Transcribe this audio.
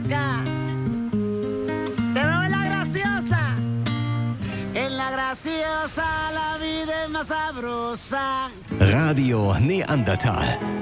loca. Te veo en la graciosa. En la graciosa la vida es más sabrosa. Radio Neandertal.